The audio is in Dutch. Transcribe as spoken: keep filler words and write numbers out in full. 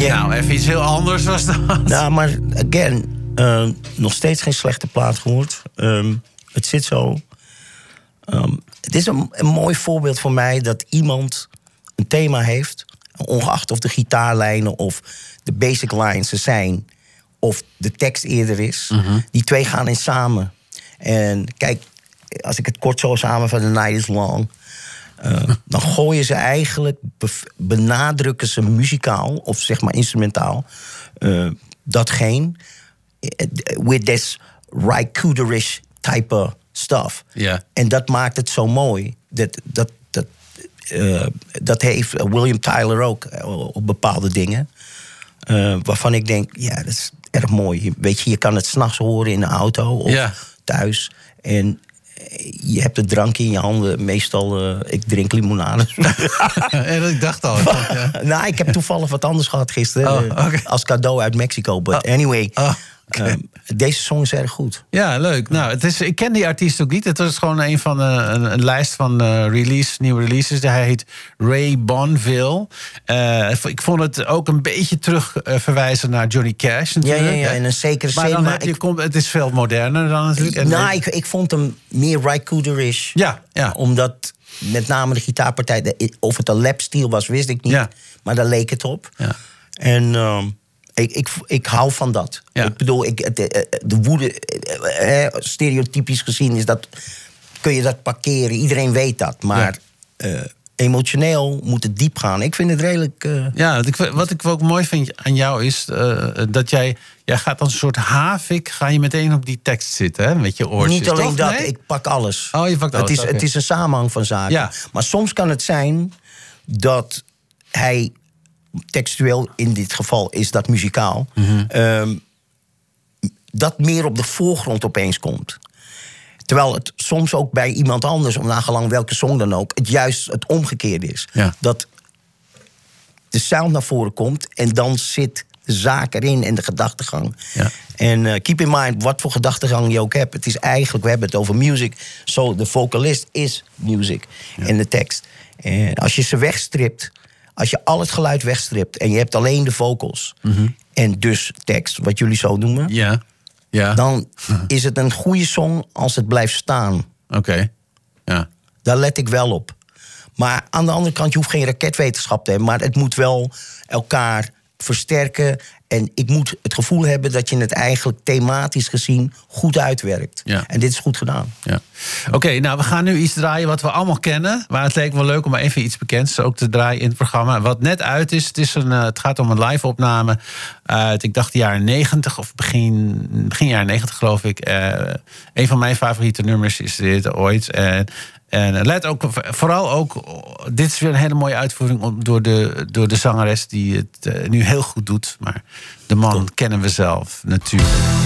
Yeah. Nou, even iets heel anders was dat. Nou, maar again, uh, nog steeds geen slechte plaat gehoord. Um, het zit zo. Um, het is een, een mooi voorbeeld voor mij dat iemand een thema heeft, ongeacht of de gitaarlijnen of de basic lines er zijn, of de tekst eerder is. Mm-hmm. Die twee gaan in samen. En kijk, als ik het kort zo samenvat, The Night is Long, Uh, dan gooien ze eigenlijk, benadrukken ze muzikaal, of zeg maar instrumentaal, uh, datgene, with this Ry-Cooder-ish type of stuff. Yeah. En dat maakt het zo mooi. Dat, dat, dat, uh, dat heeft William Tyler ook op bepaalde dingen. Uh, waarvan ik denk, ja, dat is erg mooi. Weet je, je kan het 's nachts horen in de auto of yeah. thuis. En je hebt het drank in je handen. Meestal, uh, ik drink limonade. En ik dacht al. Ja. Nou, ik heb toevallig wat anders gehad gisteren. Oh, okay. Als cadeau uit Mexico. But oh. anyway, oh, okay. um, deze song is erg goed. Ja, leuk. Nou, het is, ik ken die artiest ook niet. Het was gewoon een van uh, een, een lijst van uh, release, nieuwe releases. Hij heet Ray Bonville. Uh, ik vond het ook een beetje terug uh, verwijzen naar Johnny Cash natuurlijk. Ja, ja, ja, in een zekere maar zin. Dan maar ik, je, het is veel moderner dan natuurlijk. En nou, ik, ik vond hem meer Ry-Cooder-ish. Ja, ja. Omdat met name de gitaarpartij, de, of het een lapsteel was, wist ik niet. Ja. Maar daar leek het op. Ja. En um, ik, ik, ik hou van dat. Ja. Ik bedoel, ik, de, de woede, eh, stereotypisch gezien is dat, kun je dat parkeren. Iedereen weet dat. Maar ja. uh, emotioneel moet het diep gaan. Ik vind het redelijk... Uh... Ja, wat ik, wat ik ook mooi vind aan jou is uh, dat jij... Jij gaat als een soort havik, ga je meteen op die tekst zitten, hè? Met je oortjes. Niet alleen toch? dat, Nee? ik pak alles. Oh, je pakt alles. Het is, okay. het is een samenhang van zaken. Ja. Maar soms kan het zijn dat hij textueel, in dit geval is dat muzikaal, mm-hmm. um, dat meer op de voorgrond opeens komt. Terwijl het soms ook bij iemand anders, om nagelang welke song dan ook, het juist het omgekeerde is. Ja. Dat de sound naar voren komt en dan zit de zaak erin en de gedachtegang. Ja. En uh, keep in mind, wat voor gedachtegang je ook hebt. Het is eigenlijk, we hebben het over music. Zo, so, de vocalist is music. Ja. En de tekst. En als je ze wegstript, als je al het geluid wegstript en je hebt alleen de vocals, mm-hmm. en dus tekst, wat jullie zo noemen, ja. Ja. dan is het een goede song als het blijft staan. Oké. Okay. Ja. Daar let ik wel op. Maar aan de andere kant, je hoeft geen raketwetenschap te hebben, maar het moet wel elkaar versterken. En ik moet het gevoel hebben dat je het eigenlijk thematisch gezien goed uitwerkt. Ja. En dit is goed gedaan. Ja. Oké, okay, nou, we gaan nu iets draaien wat we allemaal kennen. Maar het leek wel leuk om maar even iets bekends ook te draaien in het programma. Wat net uit is, het, is een, uh, het gaat om een live-opname uit, ik dacht, de jaren negentig of begin, begin jaren negentig, geloof ik. Uh, een van mijn favoriete nummers is dit ooit. En En let ook, vooral ook, dit is weer een hele mooie uitvoering door de, door de zangeres die het uh, nu heel goed doet. Maar de man kennen we zelf natuurlijk.